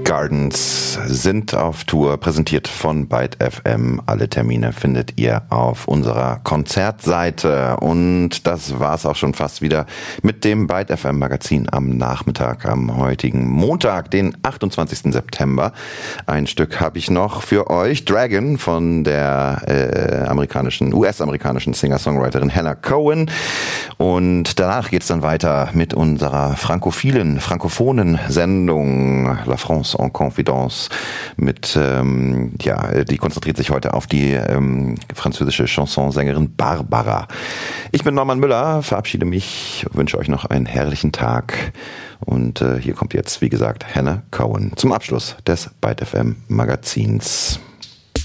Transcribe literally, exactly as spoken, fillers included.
Gardens sind auf Tour, präsentiert von Byte F M. Alle Termine findet ihr auf unserer Konzertseite. Und das war's auch schon fast wieder mit dem Byte F M Magazin am Nachmittag, am heutigen Montag, den achtundzwanzigsten September. Ein Stück habe ich noch für euch. Dragon von der äh, amerikanischen, U S-amerikanischen Singer-Songwriterin Hannah Cohen. Und danach geht's dann weiter mit unserer frankophilen, frankophonen Sendung La France en Confidence mit, ähm, ja, die konzentriert sich heute auf die ähm, französische Chansonsängerin Barbara. Ich bin Norman Müller, verabschiede mich, wünsche euch noch einen herrlichen Tag und äh, hier kommt jetzt, wie gesagt, Hannah Cohen zum Abschluss des Byte F M Magazins.